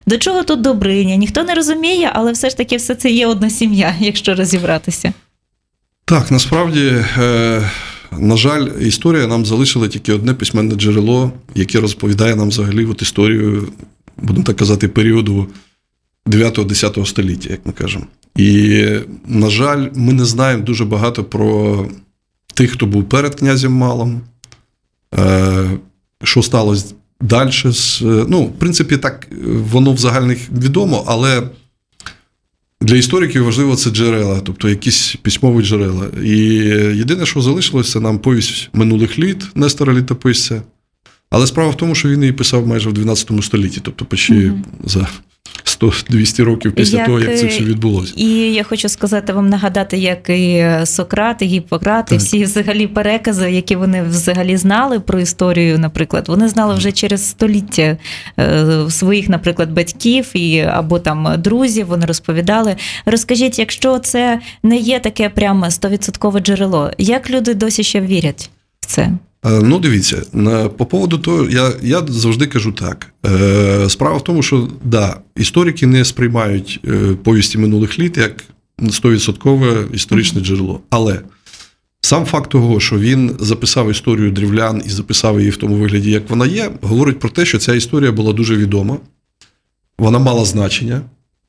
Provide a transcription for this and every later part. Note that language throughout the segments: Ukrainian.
До чого тут Добриня? Ніхто не розуміє, але все ж таки все це є одна сім'я, якщо розібратися. Так, насправді, на жаль, історія нам залишила тільки одне письменне джерело, яке розповідає нам взагалі от історію, будемо так казати, періоду 9-10 століття, як ми кажемо. І, на жаль, ми не знаємо дуже багато про тих, хто був перед князем Малим, що сталося далі. Ну, в принципі, так воно в загальних відомо, але для істориків важливо це джерела, тобто якісь письмові джерела. І єдине, що залишилося, це нам повість минулих літ Нестора Літописця. Але справа в тому, що він її писав майже в 12 столітті, тобто почти за 100-200 років після того, як це все відбулося. І я хочу сказати вам, нагадати, як і Сократ, і Гіппократ, і всі взагалі перекази, які вони взагалі знали про історію, наприклад, вони знали вже через століття своїх, наприклад, батьків або там друзів, вони розповідали. Розкажіть, якщо це не є таке прямо 100% джерело, як люди досі ще вірять в це? Ну, дивіться, по поводу того, я завжди кажу так. Справа в тому, що, да, історики не сприймають повісті минулих літ як 100% історичне джерело. Але сам факт того, що він записав історію древлян і записав її в тому вигляді, як вона є, говорить про те, що ця історія була дуже відома, вона мала значення.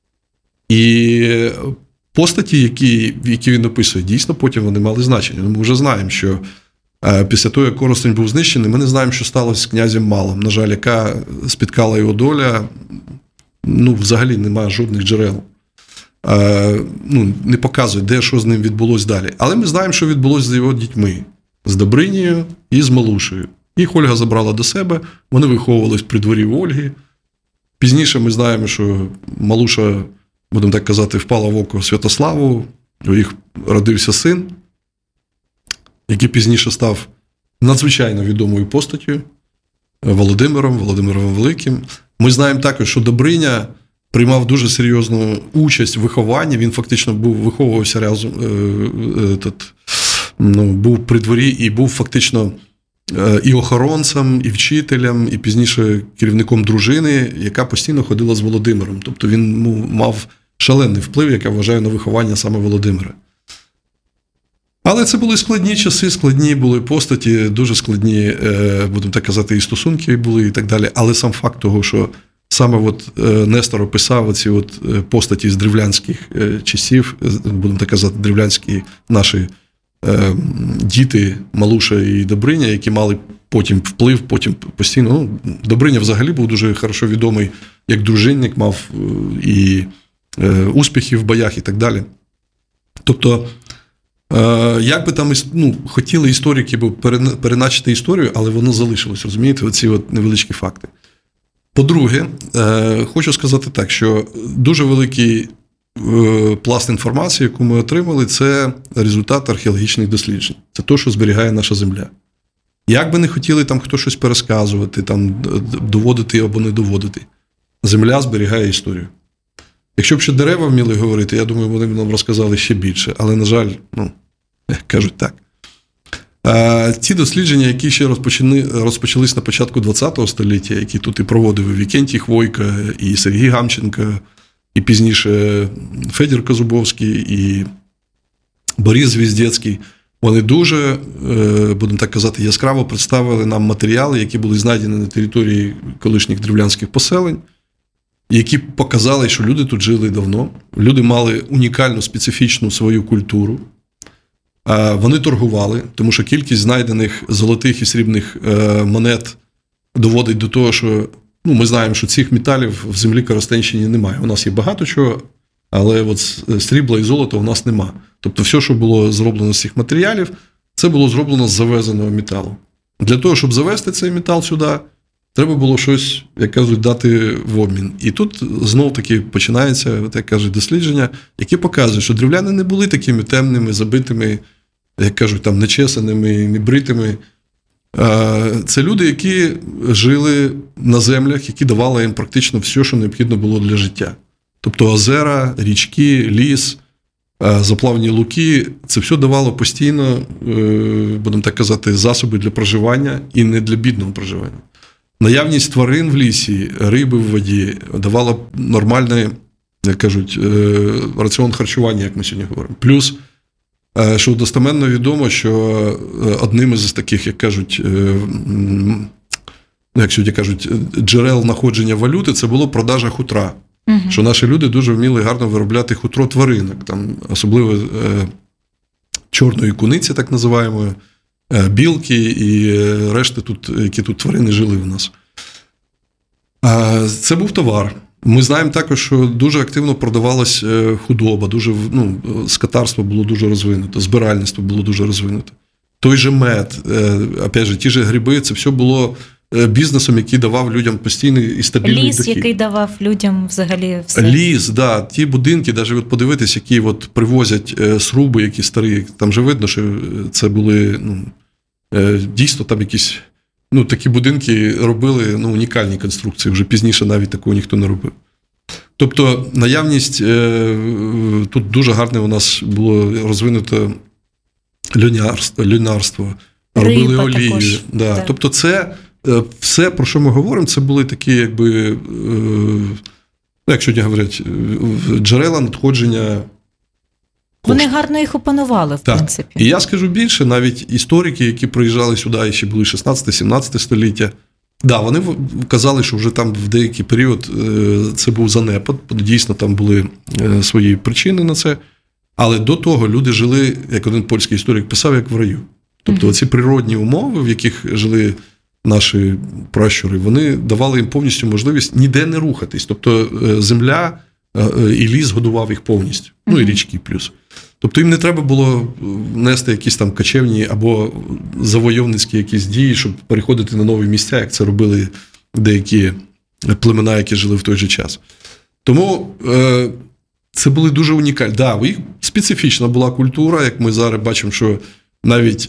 І постаті, які він описує, дійсно потім вони мали значення. Ми вже знаємо, що після того, як Коростень був знищений, ми не знаємо, що сталося з князем Малим. На жаль, яка спіткала його доля, ну, взагалі немає жодних джерел. Ну, не показують, де, що з ним відбулося далі. Але ми знаємо, що відбулося з його дітьми. З Добринією і з Малушею. Їх Ольга забрала до себе, вони виховувались при дворі Ольги. Пізніше ми знаємо, що Малуша, будемо так казати, впала в око Святославу, у їх родився син, який пізніше став надзвичайно відомою постаттю Володимиром Великим. Ми знаємо також, що Добриня приймав дуже серйозну участь в вихованні, він фактично виховувався разом, був при дворі і був фактично і охоронцем, і вчителем, і пізніше керівником дружини, яка постійно ходила з Володимиром. Тобто він мав шалений вплив, як я вважаю, на виховання саме Володимира. Але це були складні часи, складні були постаті, дуже складні, будемо так казати, і стосунки були, і так далі. Але сам факт того, що саме от Нестор описав оці от постаті з древлянських часів, будемо так казати, древлянські наші діти, Малуша і Добриня, які мали потім вплив, потім постійно. Ну, Добриня взагалі був дуже хорошо відомий як дружинник, мав і успіхи в боях і так далі. Тобто, як би там хотіли історики переначити історію, але воно залишилось, розумієте, оці от невеличкі факти. По-друге, хочу сказати так, що дуже великий пласт інформації, яку ми отримали, це результат археологічних досліджень. Це те, що зберігає наша земля. Як би не хотіли там хто щось пересказувати, там, доводити або не доводити, земля зберігає історію. Якщо б ще дерева вміли говорити, я думаю, вони б нам розказали ще більше. Але, на жаль, кажуть так. Ці дослідження, які ще розпочались на початку ХХ століття, які тут і проводив Вікентій Хвойка, і Сергій Гамченко, і пізніше Федір Козубовський, і Борис Звіздецький, вони дуже, будемо так казати, яскраво представили нам матеріали, які були знайдені на території колишніх древлянських поселень, які показали, що люди тут жили давно, люди мали унікальну, специфічну свою культуру. Вони торгували, тому що кількість знайдених золотих і срібних монет доводить до того, що ми знаємо, що цих металів в землі Коростенщині немає. У нас є багато чого, але от срібла і золота у нас нема. Тобто все, що було зроблено з цих матеріалів, це було зроблено з завезеного металу. Для того, щоб завезти цей метал сюди, треба було щось, як кажуть, дати в обмін. І тут знов-таки починається, як кажуть, дослідження, які показують, що древляни не були такими темними, забитими, як кажуть, там, нечесаними, небритими. Це люди, які жили на землях, які давали їм практично все, що необхідно було для життя. Тобто озера, річки, ліс, заплавні луки, це все давало постійно, будемо так казати, засоби для проживання і не для бідного проживання. Наявність тварин в лісі, риби в воді давала нормальний, як кажуть, раціон харчування, як ми сьогодні говоримо. Плюс, що достеменно відомо, що одним із таких, як кажуть, як сьогодні кажуть, джерел знаходження валюти, це було продажа хутра. Що наші люди дуже вміли гарно виробляти хутро тваринок, там, особливо чорної куниці, так називаємо, білки і решти, які тут тварини жили в нас. Це був товар. Ми знаємо також, що дуже активно продавалась худоба, скотарство було дуже розвинуто, збиральництво було дуже розвинуто. Той же мед, опять же, ті ж гриби, це все було бізнесом, який давав людям постійний і стабільний дохід. Ліс, який давав людям взагалі все. Ліс, да, ті будинки, навіть от подивитись, які от привозять сруби, які старі, там же видно, що це були, дійсно там якісь, такі будинки робили, унікальні конструкції, вже пізніше навіть такого ніхто не робив. Тобто наявність, тут дуже гарне у нас було розвинуто льонарство, робили олію. Да. Так. Тобто це все, про що ми говоримо, це були такі, якби, як сьогодні говорять, джерела надходження коштів. Вони гарно їх опанували, в принципі. І я скажу більше, навіть історики, які приїжджали сюди, і ще були 16-17 століття, вони казали, що вже там в деякий період це був занепад, дійсно там були свої причини на це, але до того люди жили, як один польський історик писав, як в раю. Тобто оці природні умови, в яких жили наші пращури, вони давали їм повністю можливість ніде не рухатись. Тобто земля і ліс годував їх повністю, і річки плюс. Тобто їм не треба було нести якісь там кочевні або завойовницькі якісь дії, щоб переходити на нові місця, як це робили деякі племена, які жили в той же час. Тому це були дуже унікальні. У їх специфічна була культура, як ми зараз бачимо, що навіть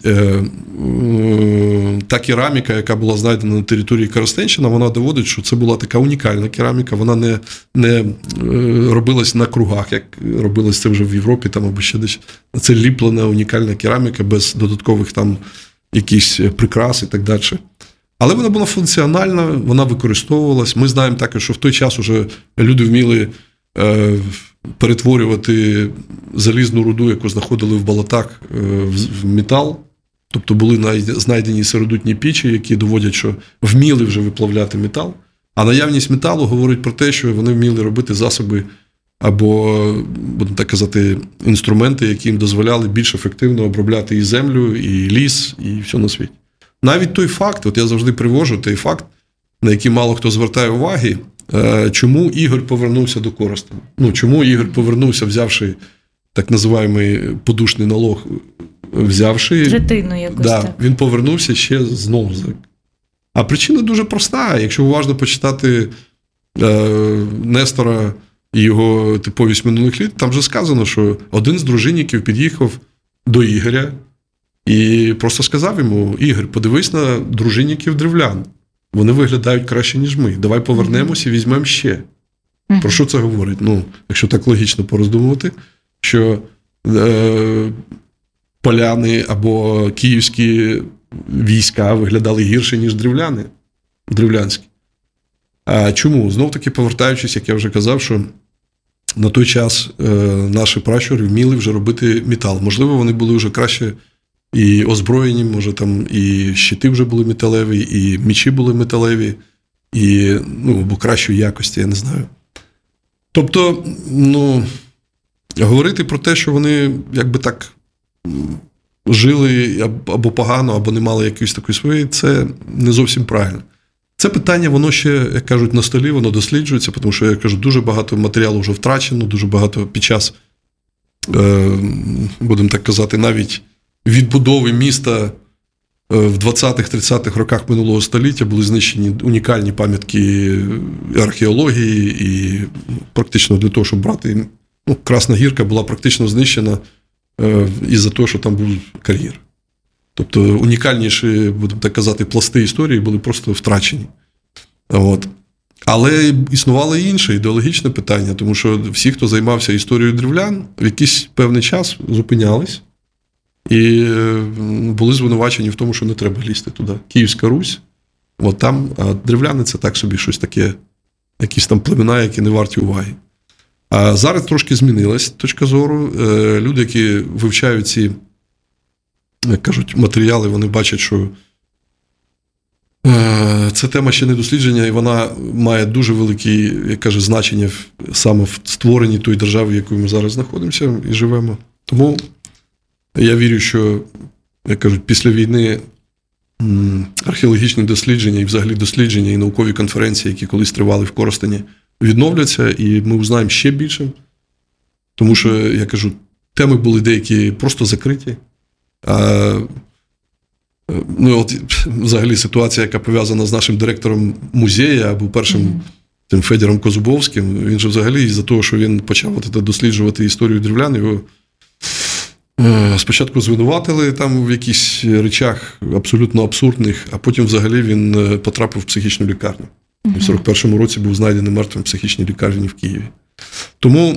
та кераміка, яка була знайдена на території Коростенщини, вона доводить, що це була така унікальна кераміка, вона не робилась на кругах, як робилось це вже в Європі там, або ще десь. Це ліплена унікальна кераміка без додаткових там якихось прикрас і так далі. Але вона була функціональна, вона використовувалась. Ми знаємо також, що в той час уже люди вміли перетворювати залізну руду, яку знаходили в болотах, в метал. Тобто були знайдені сиродутні пічі, які доводять, що вміли вже виплавляти метал. А наявність металу говорить про те, що вони вміли робити засоби або, будемо так казати, інструменти, які їм дозволяли більш ефективно обробляти і землю, і ліс, і все на світі. Навіть той факт, от я завжди привожу той факт, на який мало хто звертає уваги, чому Ігор повернувся до Коростеня. Чому Ігор повернувся, взявши так називаємий подушний налог, взявши... Третину якось так. Він повернувся ще знову. А причина дуже проста. Якщо уважно почитати Нестора і його типовість минулих літ, там вже сказано, що один з дружинників під'їхав до Ігоря і просто сказав йому: Ігор, подивись на дружинників древлян. Вони виглядають краще, ніж ми. Давай повернемося і візьмемо ще. Про що це говорить? Якщо так логічно пороздумувати, що поляни або київські війська виглядали гірше, ніж древлянські. А чому? Знов-таки повертаючись, як я вже казав, що на той час наші пращури вміли вже робити метал. Можливо, вони були вже краще і озброєні, може там і щити вже були металеві, і мечі були металеві, і, або кращої якості, я не знаю. Тобто, говорити про те, що вони якби так жили або погано, або не мали якоїсь такої своєї, це не зовсім правильно. Це питання, воно ще, як кажуть, на столі, воно досліджується, тому що, я кажу, дуже багато матеріалу вже втрачено, дуже багато під час, будемо так казати, навіть відбудови міста в 20-30-х роках минулого століття були знищені унікальні пам'ятки археології, і практично для того, щоб брати, Красна Гірка була практично знищена із-за того, що там був кар'єр. Тобто унікальніші, будемо так казати, пласти історії були просто втрачені. Але існувало і інше ідеологічне питання, тому що всі, хто займався історією древлян, в якийсь певний час зупинялись і були звинувачені в тому, що не треба лізти туди. Київська Русь, От там, а древляни – це так собі щось таке, якісь там племена, які не варті уваги. А зараз трошки змінилась точка зору. Люди, які вивчають ці, як кажуть, матеріали, вони бачать, що ця тема ще не дослідження, і вона має дуже велике, як каже, значення саме в створенні тої держави, в якій ми зараз знаходимося і живемо. Тому я вірю, що, як кажуть, після війни археологічні дослідження і взагалі дослідження і наукові конференції, які колись тривали в Коростені, відновляться, і ми узнаємо ще більше. Тому що, я кажу, теми були деякі просто закриті. Ну, от, взагалі, ситуація, яка пов'язана з нашим директором музею, або першим тим Федором Козубовським, він же взагалі, із-за того, що він почав досліджувати історію древлян, його спочатку звинуватили там в якихось речах абсолютно абсурдних, а потім взагалі він потрапив в психічну лікарню. В 41-му році був знайдений мертвим в психічній лікарні в Києві. Тому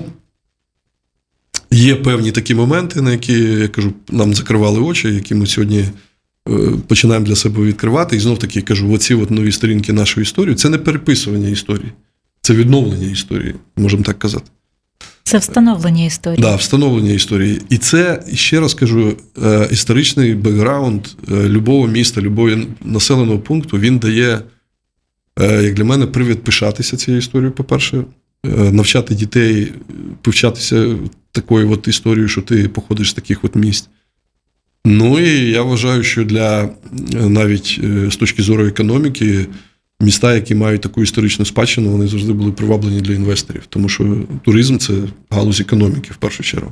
є певні такі моменти, на які, я кажу, нам закривали очі, які ми сьогодні починаємо для себе відкривати. І знов-таки, кажу, оці от нові сторінки нашої історії – це не переписування історії, це відновлення історії, можемо так казати. Це встановлення історії. Так, встановлення історії. І це, ще раз кажу, історичний бекграунд любого міста, любого населеного пункту, він дає, як для мене, привід пишатися цією історією, по-перше, навчати дітей, повчатися такою от історією, що ти походиш з таких от місць. Ну і я вважаю, що для навіть з точки зору економіки, міста, які мають таку історичну спадщину, вони завжди були приваблені для інвесторів, тому що туризм – це галузь економіки, в першу чергу.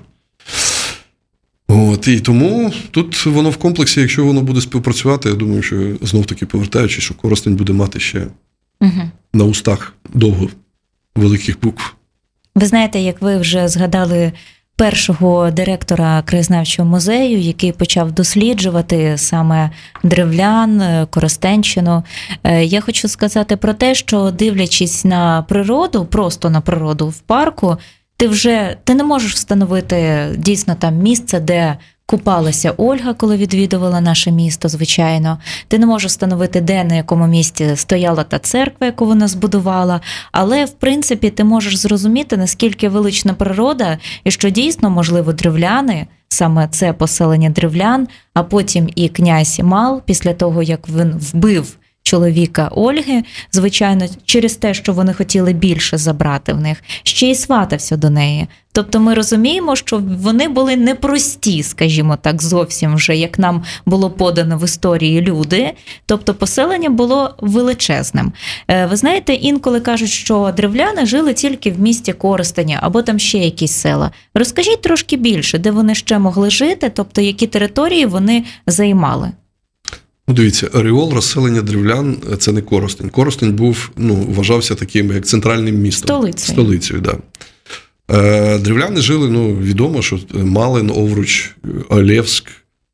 От, і тому тут воно в комплексі, якщо воно буде співпрацювати, я думаю, що знов-таки повертаючись, що Коростень буде мати ще на устах довго великих букв. Ви знаєте, як ви вже згадали першого директора краєзнавчого музею, який почав досліджувати саме древлян, Коростенщину. Я хочу сказати про те, що дивлячись на природу, просто на природу в парку, ти не можеш встановити дійсно там місце, де купалася Ольга, коли відвідувала наше місто, звичайно. Ти не можеш встановити, де, на якому місці стояла та церква, яку вона збудувала. Але, в принципі, ти можеш зрозуміти, наскільки велична природа, і що дійсно, можливо, древляни, саме це поселення древлян, а потім і князь Мал, після того, як він вбив чоловіка Ольги, звичайно, через те, що вони хотіли більше забрати в них, ще й сватався до неї. Тобто ми розуміємо, що вони були непрості, скажімо так, зовсім вже, як нам було подано в історії, люди. Тобто поселення було величезним. Ви знаєте, інколи кажуть, що древляни жили тільки в місті Коростені, або там ще якісь села. Розкажіть трошки більше, де вони ще могли жити, тобто які території вони займали. Ну, дивіться, ареол розселення древлян – це не Коростень. Коростень був, вважався таким, як центральним містом. Столицею, так. Да. Древляни жили, відомо, що Малин, Овруч, Олевськ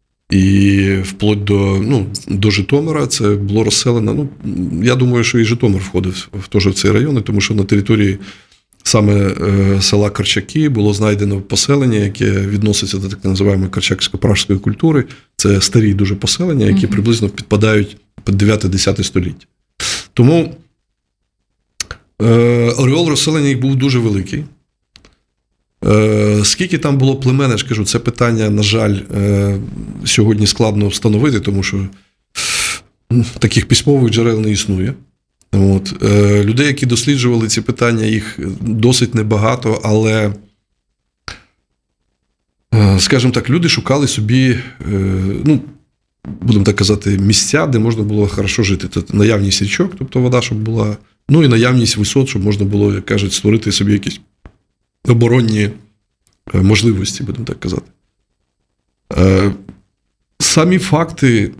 і вплоть до Житомира це було розселено. Я думаю, що і Житомир входив в цей район, тому що на території саме села Корчаки було знайдено поселення, яке відноситься до так називаємої корчаксько-пражської культури. Це старі дуже поселення, які приблизно підпадають під 9-10 століття. Тому ореол розселення їх був дуже великий. Скільки там було племен, я ж кажу, це питання, на жаль, сьогодні складно встановити, тому що таких письмових джерел не існує. От. Людей, які досліджували ці питання, їх досить небагато, але, скажімо так, люди шукали собі, будемо так казати, місця, де можна було хорошо жити. Це наявність річок, тобто вода, щоб була, і наявність висот, щоб можна було, як кажуть, створити собі якісь оборонні можливості, будемо так казати. Самі факти,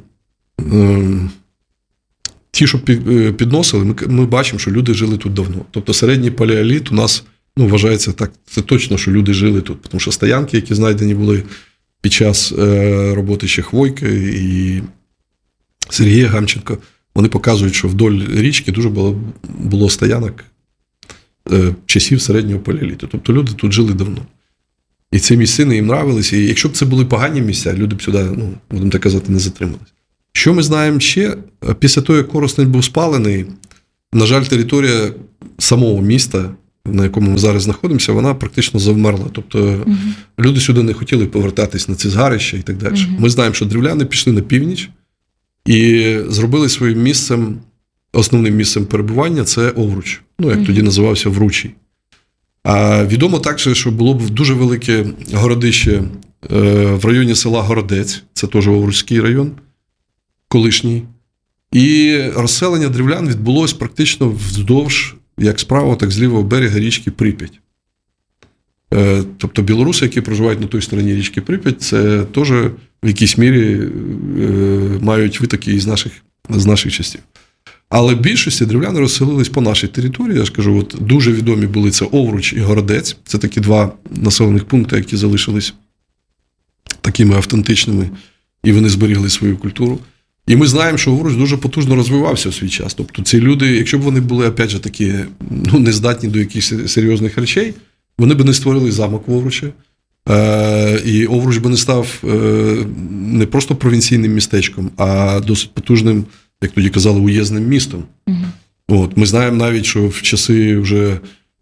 ті, що підносили, ми бачимо, що люди жили тут давно. Тобто середній палеоліт у нас, вважається так, це точно, що люди жили тут. Тому що стоянки, які знайдені були під час роботи ще Хвойки і Сергія Гамченко, вони показують, що вдоль річки дуже було стоянок часів середнього палеоліту. Тобто люди тут жили давно. І ці місцини їм нравилися. І якщо б це були погані місця, люди б сюди, будемо так казати, не затрималися. Що ми знаємо ще? Після того, як Коростень був спалений, на жаль, територія самого міста, на якому ми зараз знаходимося, вона практично завмерла. Тобто люди сюди не хотіли повертатись на ці згарища і так далі. Ми знаємо, що древляни пішли на північ і зробили своїм місцем, основним місцем перебування – це Овруч, як тоді називався Вручий. А відомо також, що було б дуже велике городище в районі села Городець, це теж Овруцький район, колишній. І розселення древлян відбулось практично вздовж, як з правого, так і з лівого берега річки Прип'ять. Тобто білоруси, які проживають на той стороні річки Прип'ять, це теж в якійсь мірі мають витоки із наших частів. Але в більшості древляни розселились по нашій території. Я ж кажу, от дуже відомі були це Овруч і Городець. Це такі два населених пункти, які залишились такими автентичними, і вони зберігли свою культуру. І ми знаємо, що Овруч дуже потужно розвивався в свій час. Тобто ці люди, якщо б вони були, опять же, такі, нездатні до якихось серйозних речей, вони б не створили замок в Овручі. І Овруч би не став не просто провінційним містечком, а досить потужним, як тоді казали, уєзним містом. От, ми знаємо навіть, що в часи вже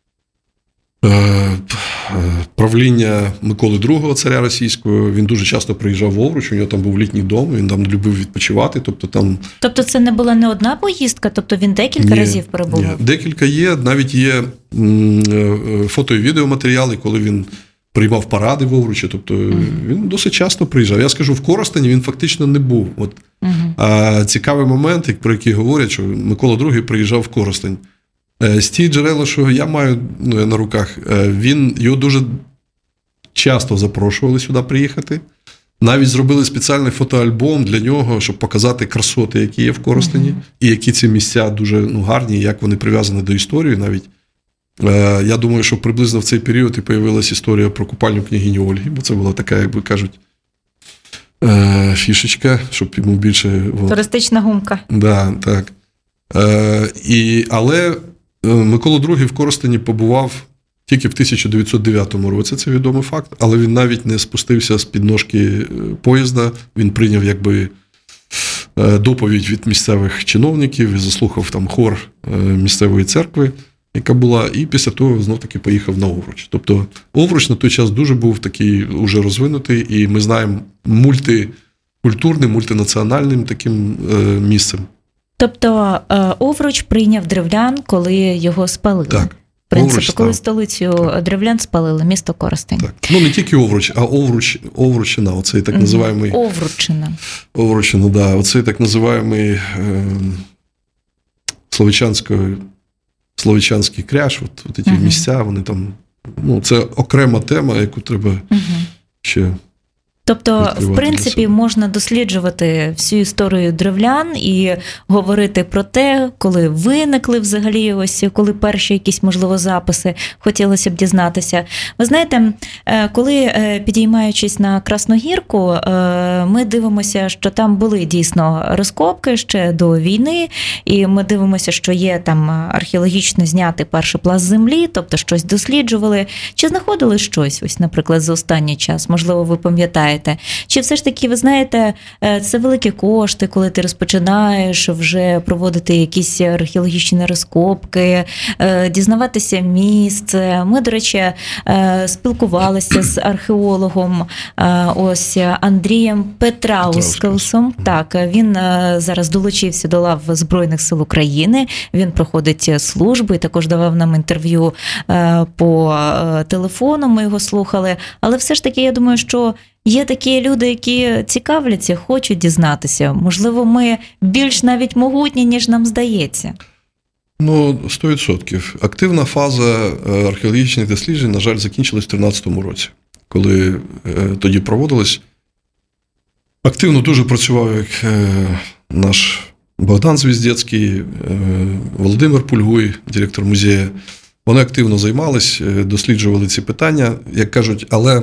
правління Миколи II, царя російського, він дуже часто приїжджав в Овруч, у нього там був літній дом, він там любив відпочивати. Тобто це не була не одна поїздка, тобто він декілька разів перебував? Ні, декілька є, навіть є фото- і відеоматеріали, коли він приймав паради в Овручі, тобто він досить часто приїжджав. Я скажу, в Коростені він фактично не був. От. А цікавий момент, про який говорять, що Микола II приїжджав в Коростень. З ті джерела, що я маю на руках, його дуже часто запрошували сюди приїхати. Навіть зробили спеціальний фотоальбом для нього, щоб показати красоти, які є в Коростені, і які ці місця дуже гарні, як вони прив'язані до історії навіть. Я думаю, що приблизно в цей період і появилась історія про купальню княгині Ольги, бо це була така, як би кажуть, фішечка, щоб йому більше... Туристична гумка. Да, так. Але Микола II в Коростені побував тільки в 1909 році, це відомий факт, але він навіть не спустився з підножки поїзда, він прийняв якби доповідь від місцевих чиновників і заслухав там хор місцевої церкви, яка була, і після того знов-таки поїхав на Овруч. Тобто Овруч на той час дуже був такий уже розвинутий, і ми знаємо мультикультурним, мультинаціональним таким місцем. Тобто Овруч прийняв древлян, коли його спалили? Так. В принципі, коли столицю древлян спалили, місто Коростень. Так. Не тільки Овруч, а Овручина, оцей так називаємий... Овручина, да. Оцей так називаємий Словичанський кряж, от ці місця, вони там... це окрема тема, яку треба ще... Тобто, в принципі, можна досліджувати всю історію древлян і говорити про те, коли виникли взагалі, ось коли перші якісь, можливо, записи, хотілося б дізнатися. Ви знаєте, коли, підіймаючись на Красногірку, ми дивимося, що там були дійсно розкопки ще до війни, і ми дивимося, що є там археологічно знятий перший пласт землі, тобто щось досліджували. Чи знаходили щось, ось, наприклад, за останній час? Можливо, ви пам'ятаєте? Чи все ж таки, ви знаєте, це великі кошти, коли ти розпочинаєш вже проводити якісь археологічні розкопки, дізнаватися місце. Ми, до речі, спілкувалися з археологом ось Андрієм Петраускасом. Так, він зараз долучився до лав Збройних сил України, він проходить службу і також давав нам інтерв'ю по телефону, ми його слухали. Але все ж таки, я думаю, що є такі люди, які цікавляться, хочуть дізнатися. Можливо, ми більш навіть могутні, ніж нам здається. 100%. Активна фаза археологічних досліджень, на жаль, закінчилась в 2013 році, коли тоді проводилось. Активно дуже працював як наш Богдан Звіздецький, Володимир Пульгуй, директор музею. Вони активно займались, досліджували ці питання, як кажуть, але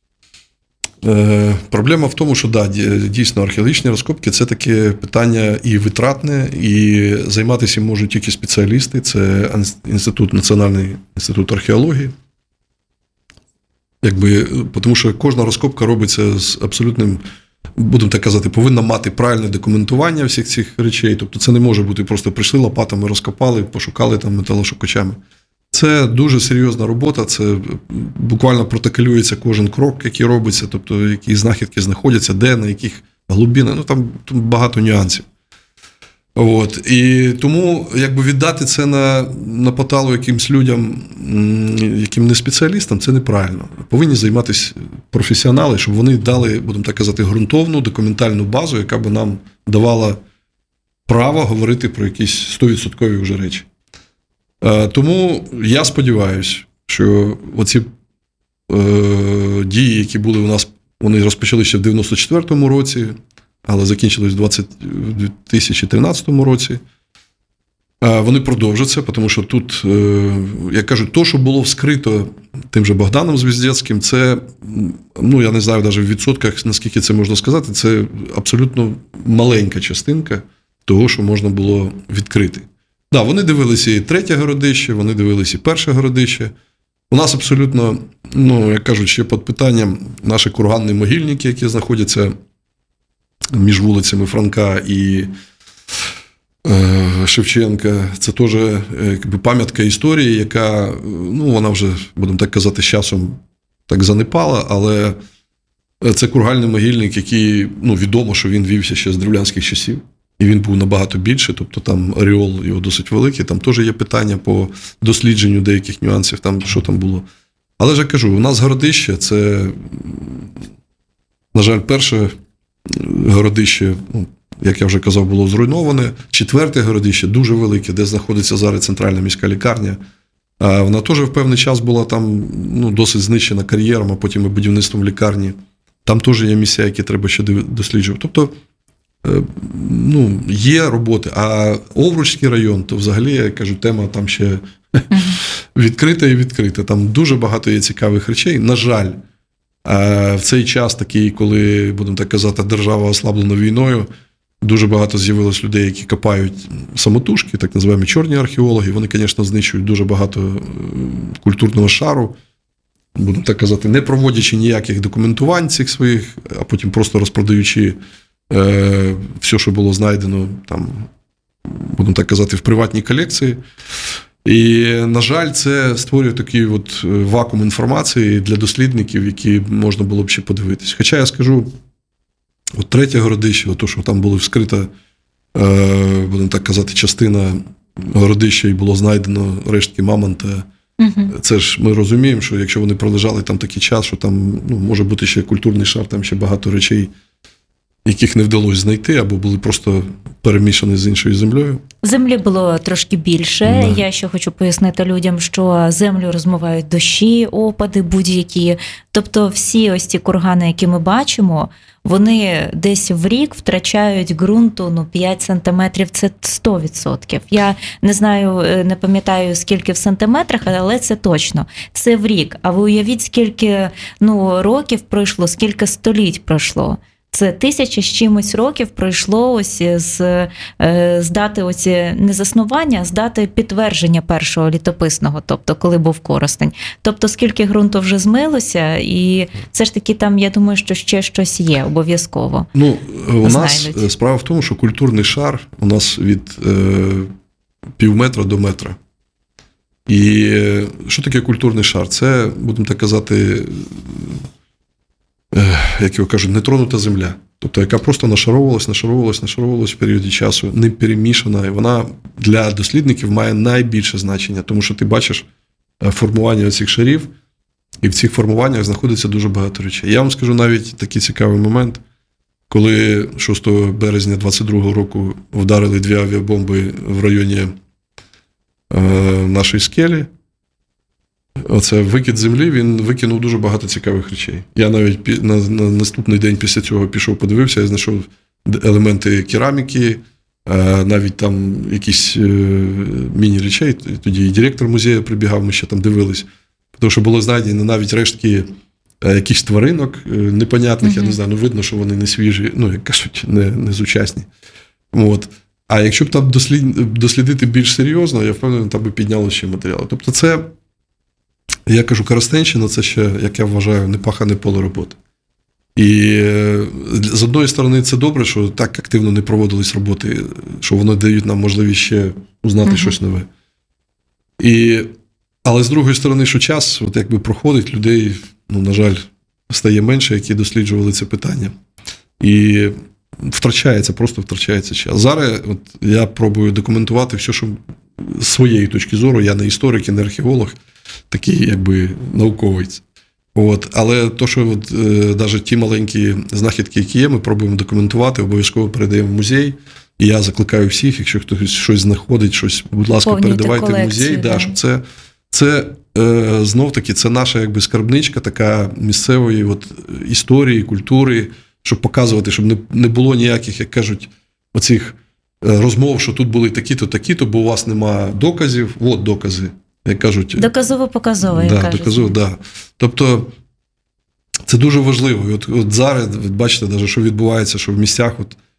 проблема в тому, що дійсно археологічні розкопки – це таке питання і витратне, і займатися можуть тільки спеціалісти. Це Національний інститут археології. Тому що кожна розкопка робиться з абсолютним будемо так казати, повинна мати правильне документування всіх цих речей. Тобто це не може бути просто прийшли лопатами, розкопали, пошукали там металошукачами. Це дуже серйозна робота, це буквально протоколюється кожен крок, який робиться, тобто які знахідки знаходяться, де, на яких глибинах, ну там багато нюансів. От. І тому якби віддати це на поталу якимсь людям, яким не спеціалістам, це неправильно. Повинні займатися професіонали, щоб вони дали, будемо так казати, ґрунтовну документальну базу, яка би нам давала право говорити про якісь 100% вже речі. Тому я сподіваюся, що оці дії, які були у нас, вони розпочали ще в 94-му році, але закінчились в 2013 році. Вони продовжаться, тому що тут, як кажуть, то, що було вскрито тим же Богданом Звіздецьким, це, ну, я не знаю навіть в відсотках, наскільки це можна сказати, це абсолютно маленька частинка того, що можна було відкрити. Да, вони дивилися і третє городище, вони дивилися і перше городище. У нас абсолютно, ну, як кажуть, ще під питанням наші курганні могильники, які знаходяться між вулицями Франка і Шевченка. Це теж якби пам'ятка історії, яка, ну, вона вже, будемо так казати, з часом так занепала, але це кургальний могильник, який, ну, відомо, що він вівся ще з древлянських часів. І він був набагато більше, тобто там ареол його досить великий, там теж є питання по дослідженню деяких нюансів, там, що там було. Але ж я кажу, у нас городище, це, на жаль, перше городище, ну, як я вже казав, було зруйноване. Четверте городище, дуже велике, де знаходиться зараз центральна міська лікарня. Вона теж в певний час була там, ну, досить знищена кар'єром, а потім і будівництвом лікарні. Там теж є місця, які треба ще досліджувати. Тобто, ну, є роботи. А Овручський район, то взагалі, я кажу, тема там ще відкрита і відкрита. Там дуже багато є цікавих речей. На жаль, в цей час такий, коли, будемо так казати, держава ослаблена війною, дуже багато з'явилось людей, які копають самотужки, так називаємо чорні археологи. Вони, звісно, знищують дуже багато культурного шару, будемо так казати, не проводячи ніяких документувань цих своїх, а потім просто розпродаючи все, що було знайдено, там, будемо так казати, в приватній колекції. І, на жаль, це створює такий от вакуум інформації для дослідників, які можна було б ще подивитись. Хоча я скажу, от третє городище, от то, що там було вскрита, будемо так казати, частина городища і було знайдено рештки мамонта. Це ж ми розуміємо, що якщо вони пролежали там такий час, що там, ну, може бути ще культурний шар, там ще багато речей, яких не вдалося знайти, або були просто перемішані з іншою землею. Землі було трошки більше. Да. Я ще хочу пояснити людям, що землю розмивають дощі, опади будь-які. Тобто всі ось ці кургани, які ми бачимо, вони десь в рік втрачають ґрунту, ну, 5 сантиметрів – це 100%. Я не знаю, не пам'ятаю, скільки в сантиметрах, але це точно. Це в рік. А ви уявіть, скільки, ну, років пройшло, скільки століть пройшло. Це 1000 з чимось років пройшло ось з дати ось не заснування, а з дати підтвердження першого літописного, тобто коли був Коростень. Тобто скільки ґрунту вже змилося, і все ж таки там, я думаю, що ще щось є обов'язково. Ну, у нас справа в тому, що культурний шар у нас від пів метра до метра. І що таке культурний шар? Це, будемо так казати, як його кажуть, нетронута земля. Тобто, яка просто нашаровувалась в періоді часу, не перемішана. І вона для дослідників має найбільше значення, тому що ти бачиш формування цих шарів, і в цих формуваннях знаходиться дуже багато речей. Я вам скажу навіть такий цікавий момент, коли 6 березня 22-го року вдарили 2 авіабомби в районі нашої скелі. Оце викид землі, він викинув дуже багато цікавих речей. Я навіть на наступний день після цього пішов, подивився, я знайшов елементи кераміки, навіть там якісь міні-речей. Тоді і директор музею прибігав, ми ще там дивились. Тому що було знайдено навіть рештки якихось тваринок непонятних, я не знаю, ну видно, що вони не свіжі, ну, як кажуть, не сучасні. От. А якщо б там дослідити більш серйозно, я впевнений, там би піднялося ще матеріали. Тобто це, я кажу, Коростенщина – це ще, як я вважаю, непахане поле роботи. І з одної сторони це добре, що так активно не проводились роботи, що вони дають нам можливість ще узнати щось нове. Але з другої сторони, що час, от якби проходить, людей, на жаль, стає менше, які досліджували це питання. І просто втрачається час. Зараз от я пробую документувати все, що з своєї точки зору, я не історик, і не археолог, такий якби науковець. Але то, що навіть ті маленькі знахідки, які є, ми пробуємо документувати, обов'язково передаємо в музей. І я закликаю всіх, якщо хтось щось знаходить, щось, будь ласка, передавайте в музей. Да, щоб це знов-таки, це наша якби скарбничка така місцевої історії, культури, щоб показувати, щоб не було ніяких, як кажуть, оцих розмов, що тут були такі-то, бо у вас нема доказів. От докази, як кажуть. Доказово-показово, як кажуть. Доказово, да. Тобто, це дуже важливо. І от зараз, бачите, навіть, що відбувається, що в місцях,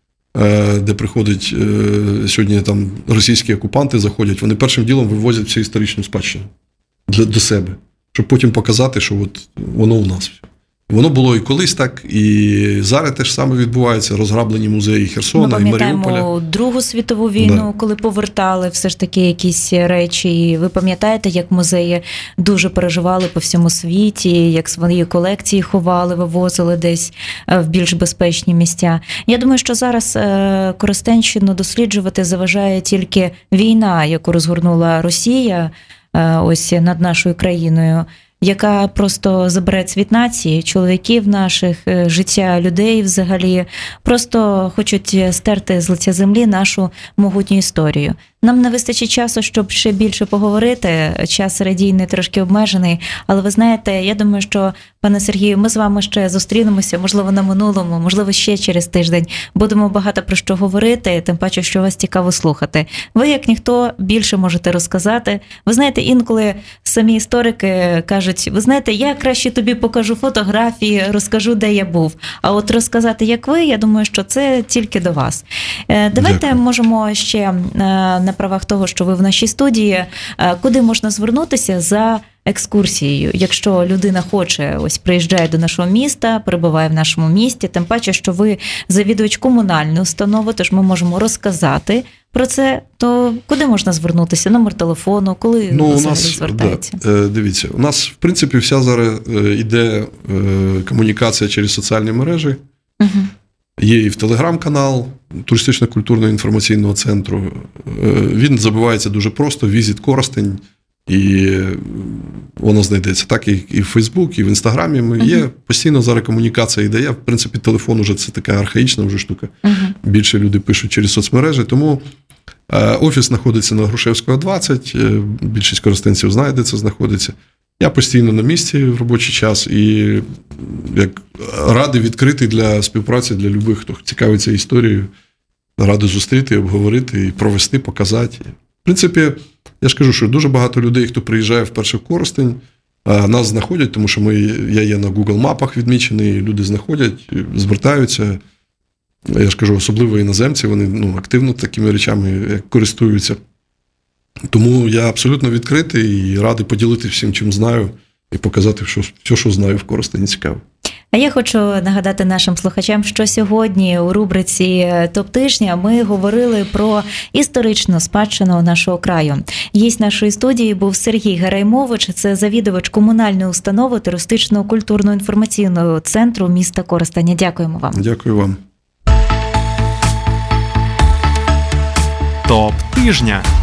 де приходять сьогодні там російські окупанти, заходять, вони першим ділом вивозять всю історичну спадщину до себе, щоб потім показати, що воно у нас. Воно було і колись так, і зараз те ж саме відбувається, розграблені музеї Херсона і Маріуполя. Ми пам'ятаємо Другу світову війну, коли повертали все ж таки якісь речі. І ви пам'ятаєте, як музеї дуже переживали по всьому світі, як свої колекції ховали, вивозили десь в більш безпечні місця. Я думаю, що зараз Коростенщину досліджувати заважає тільки війна, яку розгорнула Росія ось над нашою країною, яка просто забере цвіт нації, чоловіків наших, життя людей взагалі, просто хочуть стерти з лиця землі нашу могутню історію. Нам не вистачить часу, щоб ще більше поговорити, час радійний трошки обмежений, але ви знаєте, я думаю, що, пане Сергію, ми з вами ще зустрінемося, можливо, на минулому, можливо, ще через тиждень. Будемо багато про що говорити, тим паче, що вас цікаво слухати. Ви, як ніхто, більше можете розказати. Ви знаєте, інколи самі історики кажуть, ви знаєте, я краще тобі покажу фотографії, розкажу, де я був. А от розказати, як ви, я думаю, що це тільки до вас. Давайте Дякую. можемо ще на правах того, що ви в нашій студії, куди можна звернутися за екскурсією, якщо людина хоче, приїжджає до нашого міста, перебуває в нашому місті, тим паче, що ви завідувач комунальної установи, тож ми можемо розказати про це, то куди можна звернутися? Номер телефону, коли взагалі звертається? Дивіться, у нас, в принципі, вся зараз йде комунікація через соціальні мережі. Угу. Є і в Телеграм-канал туристично-культурного інформаційного центру. Він забивається дуже просто, Visit Коростень, і воно знайдеться. Так і в Фейсбук, і в Інстаграмі. Є постійно зараз комунікація йде. В принципі, телефон уже це така архаїчна вже штука. Більше люди пишуть через соцмережі. Тому офіс знаходиться на Грушевського, 20. Більшість коростенців знає, де це знаходиться. Я постійно на місці в робочий час і радий відкритий для співпраці для любих, хто цікавиться історією. Радий зустріти, обговорити, і провести, показати. В принципі, я ж кажу, що дуже багато людей, хто приїжджає вперше в Коростень, нас знаходять, тому що я є на Google мапах відмічений, люди знаходять, звертаються. Я ж кажу, особливо іноземці, вони активно такими речами користуються. Тому я абсолютно відкритий і радий поділитися всім, чим знаю, і показати все, що знаю в Коростені цікаво. А я хочу нагадати нашим слухачам, що сьогодні у рубриці «Топ-тижня» ми говорили про історичну спадщину нашого краю. Гість нашої студії був Сергій Гераймович, це завідувач комунальної установи туристичного культурно-інформаційного центру міста Коростеня. Дякуємо вам. Дякую вам. «Топ-тижня»